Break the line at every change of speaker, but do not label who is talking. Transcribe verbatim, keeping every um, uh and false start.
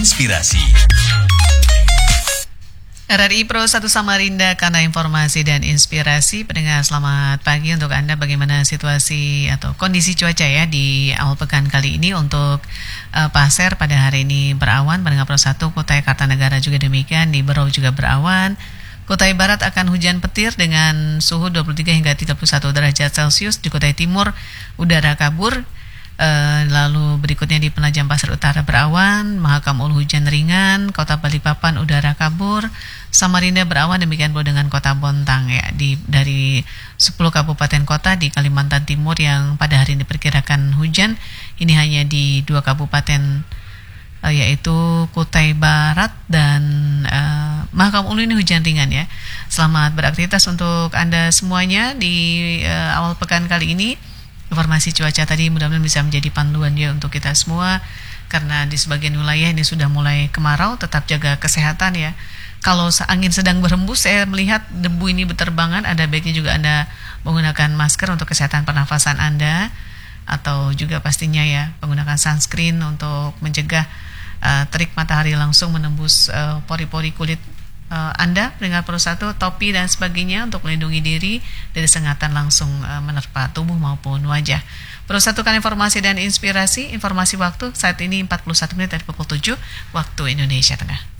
inspirasi.
R R I Pro satu Samarinda, karena informasi dan inspirasi. Pendengar, selamat pagi untuk Anda. Bagaimana situasi atau kondisi cuaca ya di awal pekan kali ini untuk uh, Pasir pada hari ini berawan. Pendengar Pro satu, Kutai Kartanegara juga demikian, di Berau juga berawan. Kutai Barat akan hujan petir dengan suhu dua puluh tiga hingga tiga puluh satu derajat Celcius. Di Kutai Timur udara kabur. Uh, lalu berikutnya di Penajam Pasir Utara berawan, Mahakam Ulu hujan ringan, Kota Balikpapan udara kabur, Samarinda berawan, demikian pula dengan Kota Bontang ya. Di dari sepuluh kabupaten kota di Kalimantan Timur yang pada hari ini diperkirakan hujan, ini hanya di dua kabupaten uh, yaitu Kutai Barat dan uh, Mahakam Ulu ini hujan ringan ya. Selamat beraktivitas untuk Anda semuanya di uh, awal pekan kali ini. Informasi cuaca tadi mudah-mudahan bisa menjadi panduan ya untuk kita semua, karena di sebagian wilayah ini sudah mulai kemarau. Tetap jaga kesehatan ya. Kalau angin sedang berhembus, saya melihat debu ini berterbangan, ada baiknya juga Anda menggunakan masker untuk kesehatan pernafasan Anda, atau juga pastinya ya menggunakan sunscreen untuk mencegah uh, terik matahari langsung menembus uh, pori-pori kulit Uh, Anda, pendengar Pro satu, topi dan sebagainya untuk melindungi diri dari sengatan langsung uh, menerpa tubuh maupun wajah. Pro satu kan informasi dan inspirasi. Informasi waktu saat ini empat puluh satu menit dari pukul tujuh waktu Indonesia Tengah.